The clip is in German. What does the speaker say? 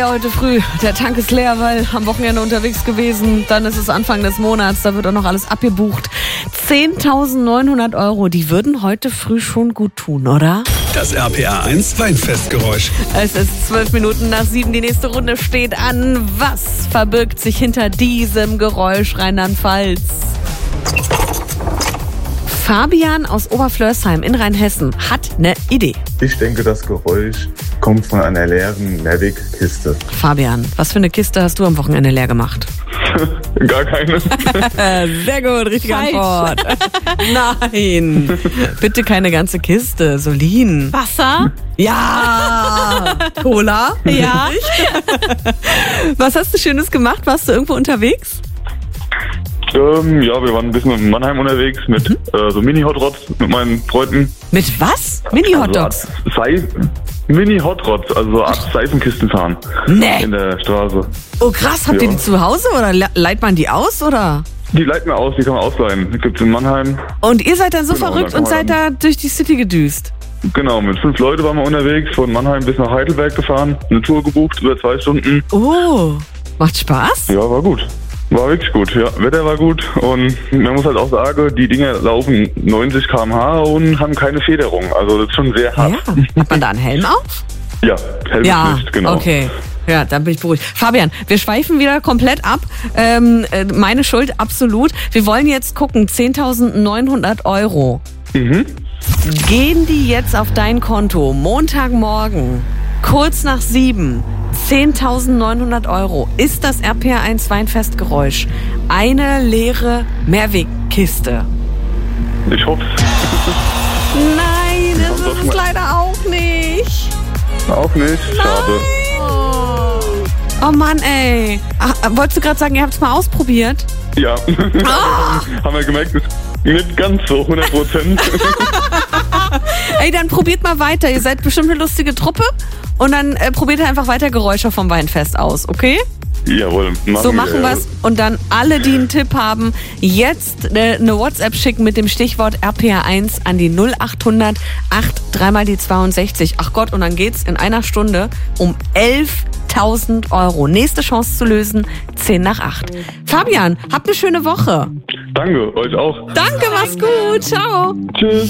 Ja, heute früh, der Tank ist leer, weil am Wochenende unterwegs gewesen. Dann ist es Anfang des Monats, da wird auch noch alles abgebucht. 10.900 €, die würden heute früh schon gut tun, oder? Das RPA 1 Weinfestgeräusch. Es ist 12 Minuten nach 7, die nächste Runde steht an. Was verbirgt sich hinter diesem Geräusch, Rheinland-Pfalz? Fabian aus Oberflörsheim in Rheinhessen hat eine Idee. Ich denke, das Geräusch kommt von einer leeren Mehrwegkiste. Fabian, was für eine Kiste hast du am Wochenende leer gemacht? Gar keine. Sehr gut, richtige Falsch. Antwort. Nein, bitte keine ganze Kiste. Solin. Wasser? Ja. Cola? Ja. Was hast du Schönes gemacht? Warst du irgendwo unterwegs? Ja, wir waren ein bisschen in Mannheim unterwegs mit so Mini-Hot-Rods mit meinen Freunden. Mit was? Mini-Hotdogs? Mini-Hot-Rods, also so Art Seifenkisten fahren. Nee. In der Straße. Oh krass, habt ihr Ja. die zu Hause oder leiht man die aus, oder? Die leiten wir aus, die kann man ausleihen. Die gibt's in Mannheim. Und ihr seid dann so Genau, verrückt da kann und man seid da durch die City gedüst? Genau, mit 5 Leuten waren wir unterwegs, von Mannheim bis nach Heidelberg gefahren, eine Tour gebucht, über 2 Stunden. Oh, macht Spaß? Ja, war gut. War wirklich gut, ja. Wetter war gut und man muss halt auch sagen, die Dinger laufen 90 km/h und haben keine Federung. Also das ist schon sehr hart. Ja. Hat man da einen Helm auf? Ja, Helmpflicht, genau. Okay. Ja, dann bin ich beruhigt. Fabian, wir schweifen wieder komplett ab. Meine Schuld, absolut. Wir wollen jetzt gucken, 10.900 €. Mhm. Gehen die jetzt auf dein Konto Montagmorgen, kurz nach 7, 10.900 €, ist das RPA 1 Weinfestgeräusch eine leere Mehrwegkiste? Ich hoffe Nein, das doch ist es mal. leider auch nicht. auch nicht. Schade. Oh Mann, ey. Ach, wolltest du gerade sagen, ihr habt es mal ausprobiert? Ja. Haben wir gemerkt, ist nicht ganz so 100%. Ey, dann probiert mal weiter. Ihr seid bestimmt eine lustige Truppe. Und dann probiert ihr einfach weiter Geräusche vom Weinfest aus, okay? Jawohl. So machen wir's. Und dann alle, die einen Tipp haben, jetzt eine WhatsApp schicken mit dem Stichwort RPA1 an die 0800 8 3 die 62. Ach Gott, und dann geht's in einer Stunde um 11.000 €. Nächste Chance zu lösen, 10 nach 8. Fabian, habt eine schöne Woche. Danke, euch auch. Danke, mach's gut. Ciao. Tschüss.